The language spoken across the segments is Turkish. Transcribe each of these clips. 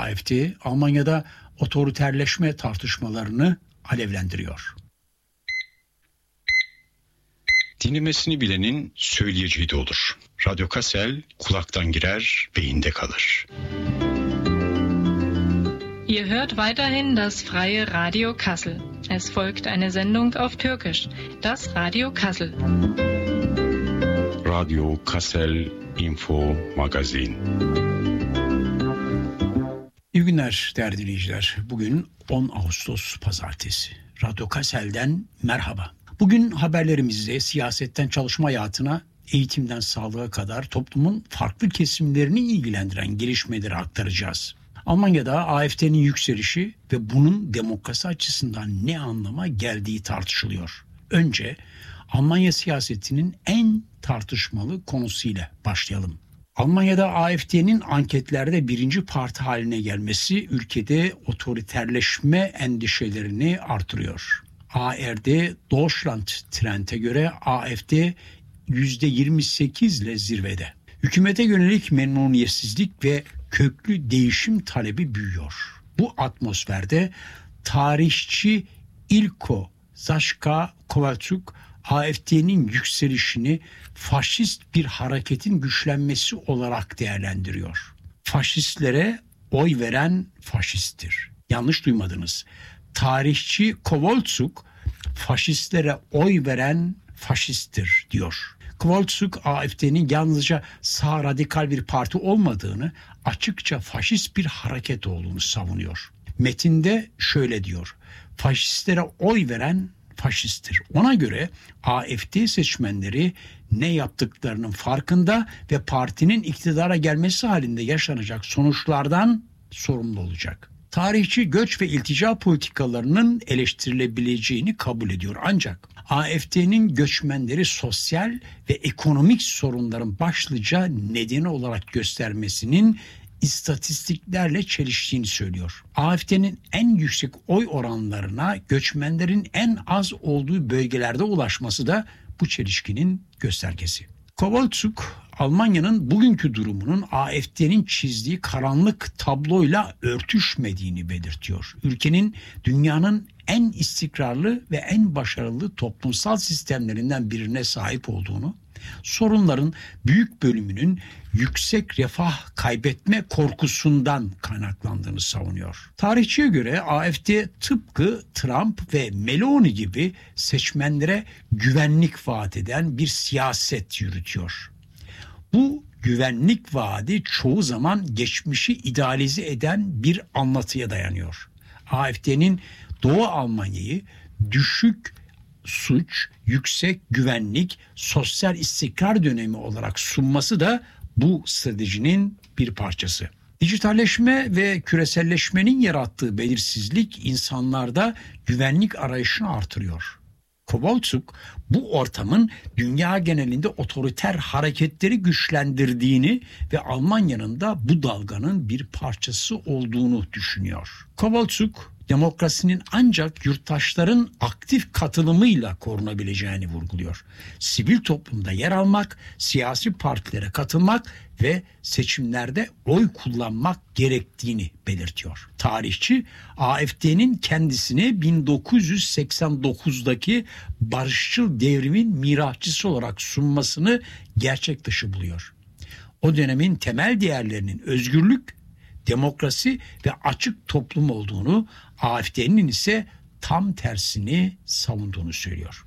AfD, Almanya'da otoriterleşme tartışmalarını alevlendiriyor. Dinlemesini bilenin söyleyeceği de olur. Radyo Kassel kulaktan girer, beyinde kalır. Ihr hört weiterhin das freie Radio Kassel. Es folgt eine Sendung auf Türkisch, das Radio Kassel. Radio Kassel Info Magazin. İyi günler değerli dinleyiciler. Bugün 10 Ağustos Pazartesi. Radyo Kassel'den merhaba. Bugün haberlerimizde siyasetten çalışma hayatına, eğitimden sağlığa kadar toplumun farklı kesimlerini ilgilendiren gelişmeleri aktaracağız. Almanya'da AfD'nin yükselişi ve bunun demokrasi açısından ne anlama geldiği tartışılıyor. Önce Almanya siyasetinin en tartışmalı konusuyla başlayalım. Almanya'da AfD'nin anketlerde birinci parti haline gelmesi ülkede otoriterleşme endişelerini artırıyor. ARD Deutschland Trend'e göre AfD %28 ile zirvede. Hükümete yönelik memnuniyetsizlik ve köklü değişim talebi büyüyor. Bu atmosferde tarihçi Ilko Zaschka Kowalczuk AfD'nin yükselişini faşist bir hareketin güçlenmesi olarak değerlendiriyor. Faşistlere oy veren faşisttir. Yanlış duymadınız. Tarihçi Kowalczuk faşistlere oy veren faşisttir diyor. Kowalczuk AfD'nin yalnızca sağ radikal bir parti olmadığını, açıkça faşist bir hareket olduğunu savunuyor. Metinde şöyle diyor: faşistlere oy veren faşisttir. Ona göre AfD seçmenleri ne yaptıklarının farkında ve partinin iktidara gelmesi halinde yaşanacak sonuçlardan sorumlu olacak. Tarihçi göç ve iltica politikalarının eleştirilebileceğini kabul ediyor. Ancak AfD'nin göçmenleri sosyal ve ekonomik sorunların başlıca nedeni olarak göstermesinin istatistiklerle çeliştiğini söylüyor. AfD'nin en yüksek oy oranlarına göçmenlerin en az olduğu bölgelerde ulaşması da bu çelişkinin göstergesi. Kowalczuk, Almanya'nın bugünkü durumunun AfD'nin çizdiği karanlık tabloyla örtüşmediğini belirtiyor. Ülkenin dünyanın en istikrarlı ve en başarılı toplumsal sistemlerinden birine sahip olduğunu, sorunların büyük bölümünün yüksek refah kaybetme korkusundan kaynaklandığını savunuyor. Tarihçiye göre AfD tıpkı Trump ve Meloni gibi seçmenlere güvenlik vaat eden bir siyaset yürütüyor. Bu güvenlik vaadi çoğu zaman geçmişi idealize eden bir anlatıya dayanıyor. AfD'nin Doğu Almanya'yı düşük suç, yüksek güvenlik, sosyal istikrar dönemi olarak sunması da bu stratejinin bir parçası. Dijitalleşme ve küreselleşmenin yarattığı belirsizlik insanlarda güvenlik arayışını artırıyor. Kowalczuk bu ortamın dünya genelinde otoriter hareketleri güçlendirdiğini ve Almanya'nın da bu dalganın bir parçası olduğunu düşünüyor. Kowalczuk, demokrasinin ancak yurttaşların aktif katılımıyla korunabileceğini vurguluyor. Sivil toplumda yer almak, siyasi partilere katılmak ve seçimlerde oy kullanmak gerektiğini belirtiyor. Tarihçi AfD'nin kendisini 1989'daki barışçıl devrimin mirasçısı olarak sunmasını gerçek dışı buluyor. O dönemin temel değerlerinin özgürlük, demokrasi ve açık toplum olduğunu, AfD'nin ise tam tersini savunduğunu söylüyor.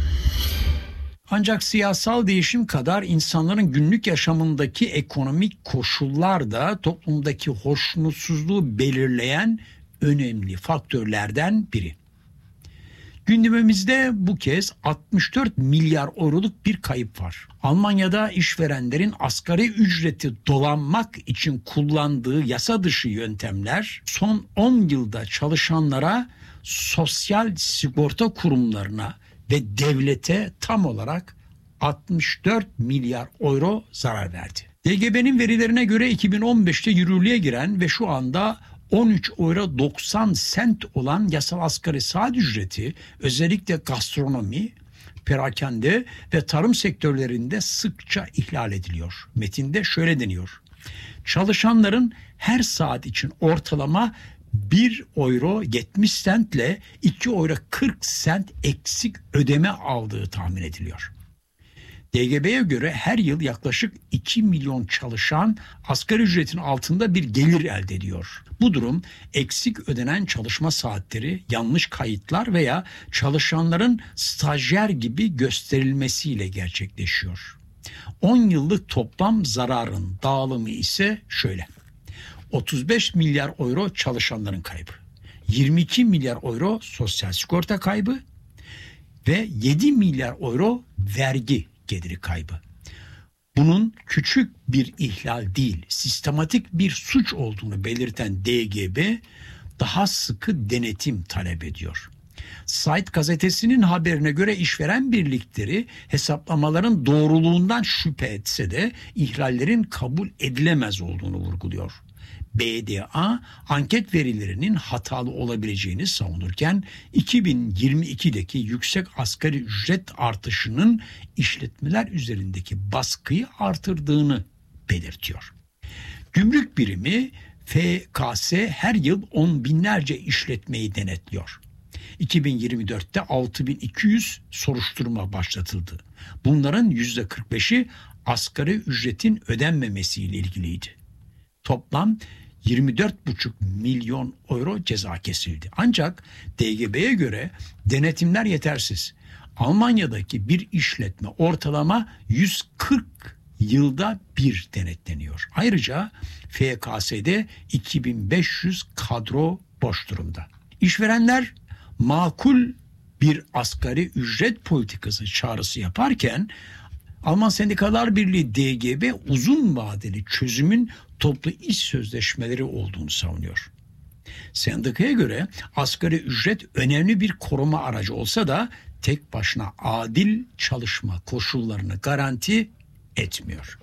Ancak siyasal değişim kadar insanların günlük yaşamındaki ekonomik koşullar da toplumdaki hoşnutsuzluğu belirleyen önemli faktörlerden biri. Gündemimizde bu kez 64 milyar euroluk bir kayıp var. Almanya'da işverenlerin asgari ücreti dolanmak için kullandığı yasa dışı yöntemler son 10 yılda çalışanlara, sosyal sigorta kurumlarına ve devlete tam olarak 64 milyar euro zarar verdi. DGB'nin verilerine göre 2015'te yürürlüğe giren ve şu anda 13 euro 90 sent olan yasal asgari saat ücreti özellikle gastronomi, perakende ve tarım sektörlerinde sıkça ihlal ediliyor. Metinde şöyle deniyor: Çalışanların her saat için ortalama 1 euro 70 cent ile 2 euro 40 cent eksik ödeme aldığı tahmin ediliyor. DGB'ye göre her yıl yaklaşık 2 milyon çalışan asgari ücretin altında bir gelir elde ediyor. Bu durum eksik ödenen çalışma saatleri, yanlış kayıtlar veya çalışanların stajyer gibi gösterilmesiyle gerçekleşiyor. 10 yıllık toplam zararın dağılımı ise şöyle: 35 milyar euro çalışanların kaybı, 22 milyar euro sosyal sigorta kaybı ve 7 milyar euro vergi geliri kaybı. Bunun küçük bir ihlal değil, sistematik bir suç olduğunu belirten DGB daha sıkı denetim talep ediyor. Site gazetesinin haberine göre işveren birlikleri hesaplamaların doğruluğundan şüphe etse de ihlallerin kabul edilemez olduğunu vurguluyor. BDA anket verilerinin hatalı olabileceğini savunurken 2022'deki yüksek asgari ücret artışının işletmeler üzerindeki baskıyı artırdığını belirtiyor. Gümrük birimi FKS her yıl on binlerce işletmeyi denetliyor. 2024'te 6200 soruşturma başlatıldı. Bunların %45'i asgari ücretin ödenmemesiyle ilgiliydi. Toplam 24,5 milyon euro ceza kesildi. Ancak DGB'ye göre denetimler yetersiz. Almanya'daki bir işletme ortalama 140 yılda bir denetleniyor. Ayrıca FKS'de 2500 kadro boş durumda. İşverenler makul bir asgari ücret politikası çağrısı yaparken Alman Sendikalar Birliği DGB uzun vadeli çözümün toplu iş sözleşmeleri olduğunu savunuyor. Sendikaya göre asgari ücret önemli bir koruma aracı olsa da tek başına adil çalışma koşullarını garanti etmiyor.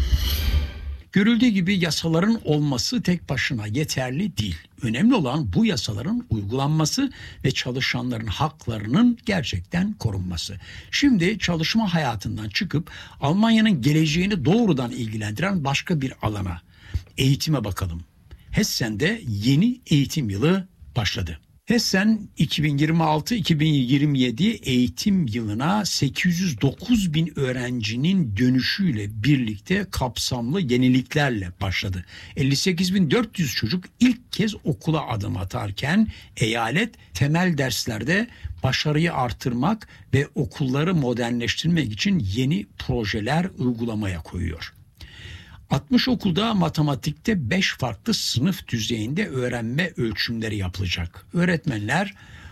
Görüldüğü gibi yasaların olması tek başına yeterli değil. Önemli olan bu yasaların uygulanması ve çalışanların haklarının gerçekten korunması. Şimdi çalışma hayatından çıkıp Almanya'nın geleceğini doğrudan ilgilendiren başka bir alana, eğitime bakalım. Hessen'de yeni eğitim yılı başladı. Hessen 2026-2027 eğitim yılına 809 bin öğrencinin dönüşüyle birlikte kapsamlı yeniliklerle başladı. 58.400 çocuk ilk kez okula adım atarken eyalet temel derslerde başarıyı artırmak ve okulları modernleştirmek için yeni projeler uygulamaya koyuyor. 60 okulda matematikte 5 farklı sınıf düzeyinde öğrenme ölçümleri yapılacak. Öğretmenler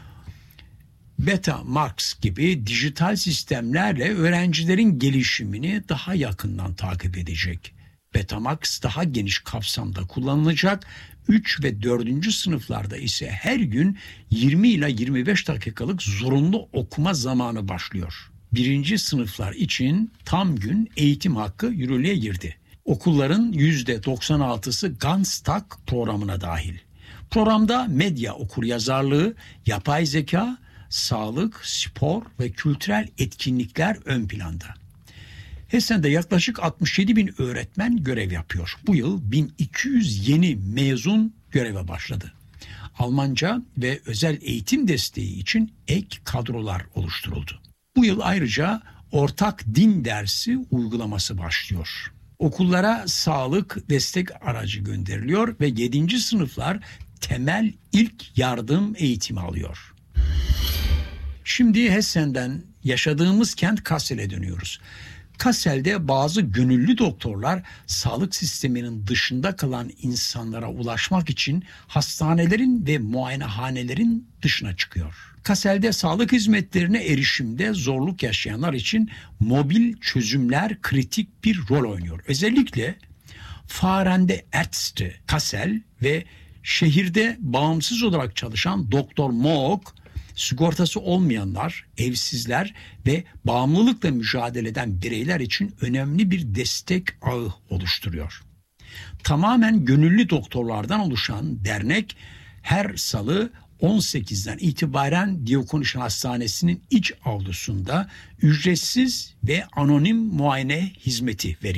Betamax gibi dijital sistemlerle öğrencilerin gelişimini daha yakından takip edecek. Betamax daha geniş kapsamda kullanılacak. 3 ve 4. sınıflarda ise her gün 20 ila 25 dakikalık zorunlu okuma zamanı başlıyor. 1. sınıflar için tam gün eğitim hakkı yürürlüğe girdi. Okulların %96'sı Ganztag programına dahil. Programda medya okuryazarlığı, yapay zeka, sağlık, spor ve kültürel etkinlikler ön planda. Hessen'de yaklaşık 67 bin öğretmen görev yapıyor. Bu yıl 1200 yeni mezun göreve başladı. Almanca ve özel eğitim desteği için ek kadrolar oluşturuldu. Bu yıl ayrıca ortak din dersi uygulaması başlıyor. Okullara sağlık destek aracı gönderiliyor ve 7. sınıflar temel ilk yardım eğitimi alıyor. Şimdi Hessen'den yaşadığımız kent Kassel'e dönüyoruz. Kassel'de bazı gönüllü doktorlar sağlık sisteminin dışında kalan insanlara ulaşmak için hastanelerin ve muayenehanelerin dışına çıkıyor. Kassel'de sağlık hizmetlerine erişimde zorluk yaşayanlar için mobil çözümler kritik bir rol oynuyor. Özellikle Fahrende Ärzte Kassel ve şehirde bağımsız olarak çalışan Doktor Moog, sigortası olmayanlar, evsizler ve bağımlılıkla mücadele eden bireyler için önemli bir destek ağı oluşturuyor. Tamamen gönüllü doktorlardan oluşan dernek her salı 18'den itibaren Diakonischen Hastanesi'nin iç avlusunda ücretsiz ve anonim muayene hizmeti veriyor.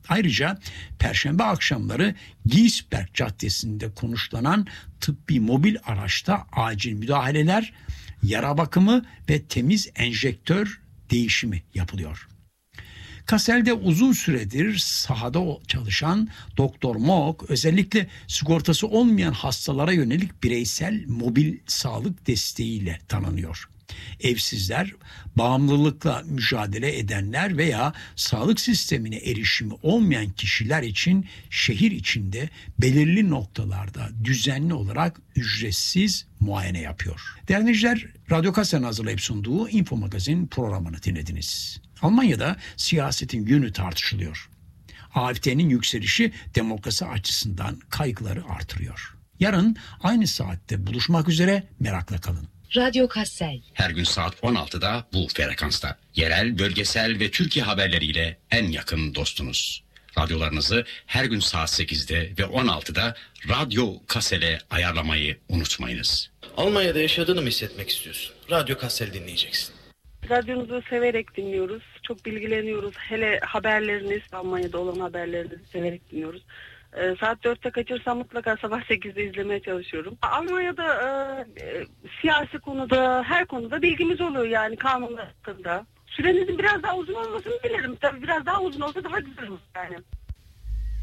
Ayrıca Perşembe akşamları Giesberg Caddesi'nde konuşlanan tıbbi mobil araçta acil müdahaleler, yara bakımı ve temiz enjektör değişimi yapılıyor. Kassel'de uzun süredir sahada çalışan Doktor Moog özellikle sigortası olmayan hastalara yönelik bireysel mobil sağlık desteğiyle tanınıyor. Evsizler, bağımlılıkla mücadele edenler veya sağlık sistemine erişimi olmayan kişiler için şehir içinde belirli noktalarda düzenli olarak ücretsiz muayene yapıyor. Değerli dinleyiciler, Radyo Kassel'in hazırlayıp sunduğu Info Magazin programını dinlediniz. Almanya'da siyasetin yönü tartışılıyor. AfD'nin yükselişi demokrasi açısından kaygıları artırıyor. Yarın aynı saatte buluşmak üzere, merakla kalın. Radyo Kassel. Her gün saat 16'da bu frekansta. Yerel, bölgesel ve Türkiye haberleriyle en yakın dostunuz. Radyolarınızı her gün saat 8'de ve 16'da Radyo Kassel'e ayarlamayı unutmayınız. Almanya'da yaşadığını mı hissetmek istiyorsun? Radyo Kassel dinleyeceksin. Radyonuzu severek dinliyoruz. Çok bilgileniyoruz. Hele haberleriniz, Almanya'da olan haberlerinizi severek dinliyoruz. Saat 4'te kaçırsam mutlaka sabah 8'de izlemeye çalışıyorum. Almanya'da siyasi konuda, her konuda bilgimiz oluyor yani kanunlar hakkında. Sürenizin biraz daha uzun olmasını dilerim. Tabii biraz daha uzun olsa daha güzel olur yani.